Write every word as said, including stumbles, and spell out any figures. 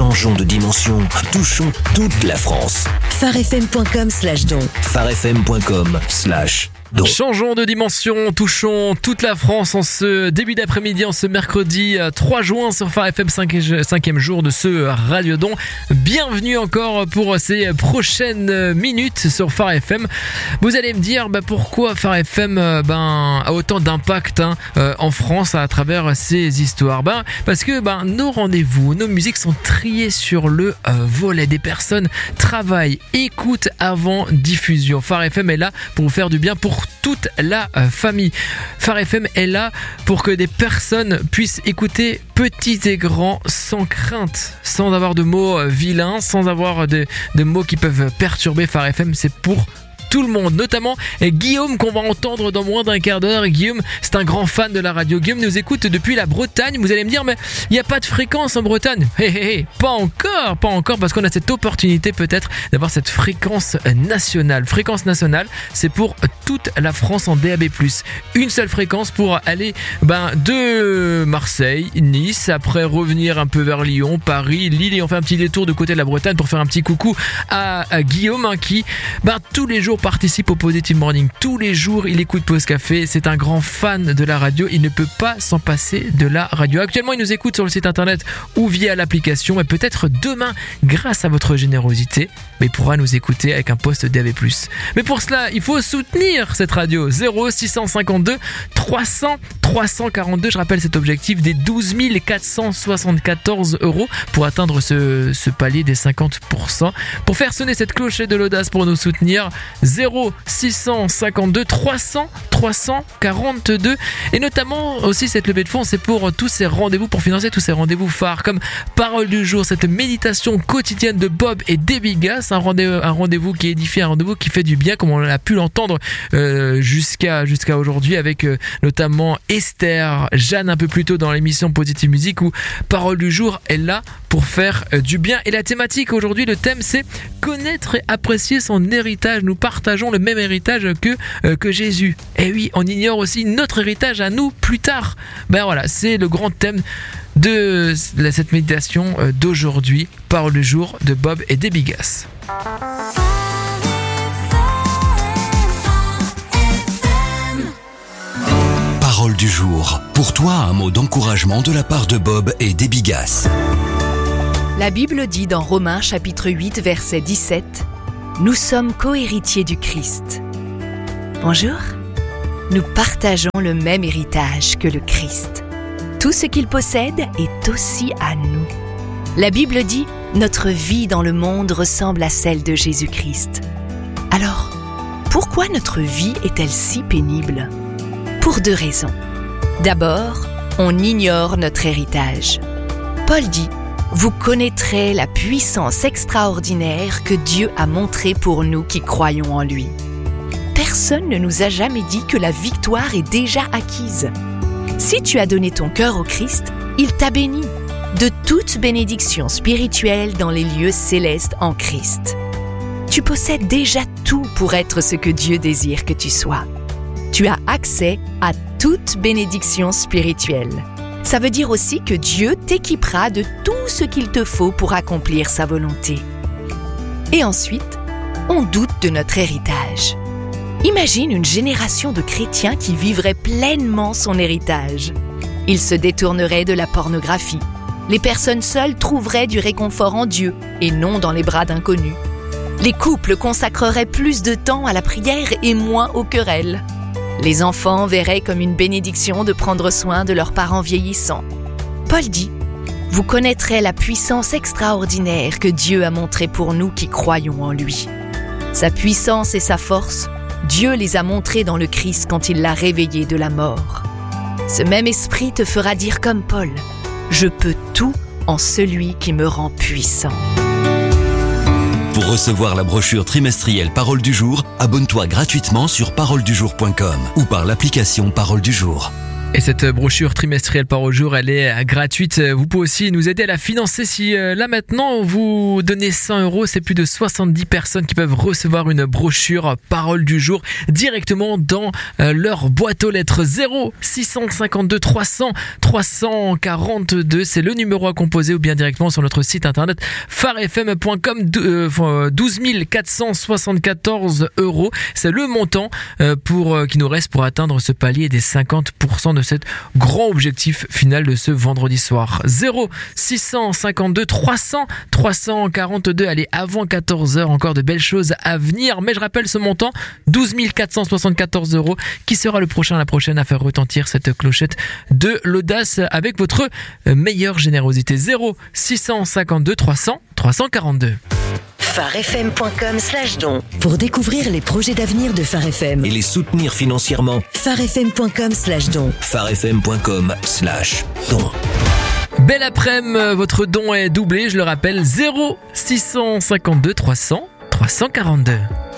Changeons de dimension, touchons toute la France. farfm.com slash don. farfm.com slash don. Changeons de dimension, touchons toute la France en ce début d'après-midi, en ce mercredi trois juin sur Phare F M, cinquième jour de ce Radiodon. Bienvenue encore pour ces prochaines minutes sur Phare F M. Vous allez me dire bah, pourquoi Phare F M ben, a autant d'impact hein, en France à travers ces histoires. Ben, parce que ben, nos rendez-vous, nos musiques sont triées sur le euh, volet. Des personnes travaillent, écoutent avant diffusion. Phare F M est là pour vous faire du bien pour toute la euh, famille. Phare F M est là pour que des personnes puissent écouter petits et grands sans crainte, sans avoir de mots euh, vilains, sans avoir de, de mots qui peuvent perturber. Phare F M, c'est pour tout le monde, notamment Guillaume qu'on va entendre dans moins d'un quart d'heure. Guillaume, c'est un grand fan de la radio. Guillaume nous écoute depuis la Bretagne. Vous allez me dire, mais il n'y a pas de fréquence en Bretagne. Hé hé hé, pas encore, pas encore, parce qu'on a cette opportunité peut-être d'avoir cette fréquence nationale. Fréquence nationale, c'est pour toute la France en D A B plus. Une seule fréquence pour aller ben, de Marseille, Nice, après revenir un peu vers Lyon, Paris, Lille, et on fait un petit détour de côté de la Bretagne pour faire un petit coucou à, à Guillaume hein, qui ben, tous les jours participe au Positive Morning. Tous les jours, il écoute Pause Café. C'est un grand fan de la radio. Il ne peut pas s'en passer de la radio. Actuellement, il nous écoute sur le site internet ou via l'application. Et peut-être demain, grâce à votre générosité, mais il pourra nous écouter avec un poste D A B plus. Mais pour cela, il faut soutenir cette radio. zéro six cent cinquante-deux trois cents trois cent quarante-deux. Je rappelle cet objectif des douze mille quatre cent soixante-quatorze euros pour atteindre ce, ce palier des cinquante pour cent. Pour faire sonner cette clochette de l'audace pour nous soutenir, zéro six cent cinquante-deux trois cents trois cent quarante-deux. Et notamment aussi cette levée de fonds, c'est pour tous ces rendez-vous, pour financer tous ces rendez-vous phares comme Parole du jour, cette méditation quotidienne de Bob et Debbie Gass, un rendez-vous, un rendez-vous qui édifie, un rendez-vous qui fait du bien, comme on a pu l'entendre euh, jusqu'à, jusqu'à aujourd'hui avec euh, notamment Esther, Jeanne un peu plus tôt dans l'émission Positive Music, où Parole du jour est là pour faire euh, du bien. Et la thématique aujourd'hui, le thème, c'est connaître et apprécier son héritage. Nous partageons le même héritage que, euh, que Jésus. Et oui, on ignore aussi notre héritage à nous plus tard. Ben voilà, c'est le grand thème de cette méditation euh, d'aujourd'hui. Parole du jour de Bob et Debbie Gass. Parole du jour. Pour toi, un mot d'encouragement de la part de Bob et Debbie Gass. La Bible dit dans Romains chapitre huit, verset dix-sept, « Nous sommes co-héritiers du Christ. » Bonjour. Nous partageons le même héritage que le Christ. Tout ce qu'il possède est aussi à nous. La Bible dit « Notre vie dans le monde ressemble à celle de Jésus-Christ. » Alors, pourquoi notre vie est-elle si pénible ? Pour deux raisons. D'abord, on ignore notre héritage. Paul dit « Vous connaîtrez la puissance extraordinaire que Dieu a montrée pour nous qui croyons en lui. » Personne ne nous a jamais dit que la victoire est déjà acquise. Si tu as donné ton cœur au Christ, il t'a béni de toute bénédiction spirituelle dans les lieux célestes en Christ. Tu possèdes déjà tout pour être ce que Dieu désire que tu sois. Tu as accès à toute bénédiction spirituelle. Ça veut dire aussi que Dieu t'équipera de tout ce qu'il te faut pour accomplir sa volonté. Et ensuite, on doute de notre héritage. Imagine une génération de chrétiens qui vivraient pleinement son héritage. Ils se détourneraient de la pornographie. Les personnes seules trouveraient du réconfort en Dieu et non dans les bras d'inconnus. Les couples consacreraient plus de temps à la prière et moins aux querelles. Les enfants verraient comme une bénédiction de prendre soin de leurs parents vieillissants. Paul dit « Vous connaîtrez la puissance extraordinaire que Dieu a montrée pour nous qui croyons en lui. » Sa puissance et sa force, Dieu les a montrés dans le Christ quand il l'a réveillé de la mort. Ce même esprit te fera dire comme Paul « Je peux tout en celui qui me rend puissant. » Pour recevoir la brochure trimestrielle Parole du jour, abonne-toi gratuitement sur parole du jour point com ou par l'application Parole du jour. Et cette brochure trimestrielle par au jour, elle est gratuite. Vous pouvez aussi nous aider à la financer si euh, là maintenant vous donnez cent euros. C'est plus de soixante-dix personnes qui peuvent recevoir une brochure parole du jour directement dans euh, leur boîte aux lettres. Zéro six cent cinquante-deux trois cents trois cent quarante-deux, c'est le numéro à composer, ou bien directement sur notre site internet phare f m point com. Douze mille quatre cent soixante-quatorze euros, c'est le montant euh, pour euh, qui nous reste pour atteindre ce palier des cinquante pour cent de cet grand objectif final de ce vendredi soir. Zéro six cent cinquante-deux trois cents trois cent quarante-deux. Allez, avant quatorze heures, encore de belles choses à venir, mais je rappelle ce montant, douze mille quatre cent soixante-quatorze euros, qui sera le prochain, la prochaine à faire retentir cette clochette de l'audace avec votre meilleure générosité. Zéro six cent cinquante-deux trois cents trois cent quarante-deux. phare f m point com slash don. Pour découvrir les projets d'avenir de Phare F M Et les soutenir financièrement. phare f m point com slash don. phare f m point com slash don. Belle après-midi, votre don est doublé, je le rappelle, zéro six cent cinquante-deux trois cents trois cent quarante-deux.